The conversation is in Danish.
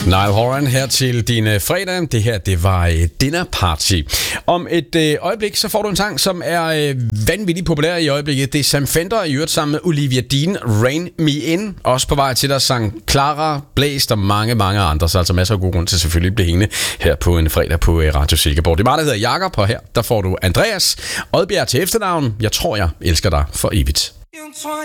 Niall Horan her til din fredag. Det her, det var Dinner Party. Om et øjeblik, så får du en sang, som er vanvittigt populær i øjeblikket. Det er Sam Fender, i øvrigt sammen med Olivia Dean, Rain Me In. Også på vej til der sang Clara, Blæst og mange, mange andre. Så altså masser af god grund til selvfølgelig at blive hængende her på en fredag på Radio Silkeborg. Det er mig, der hedder Jakob, og her der får du Andreas Odbjerg til efternavn. Jeg tror, jeg elsker dig for evigt.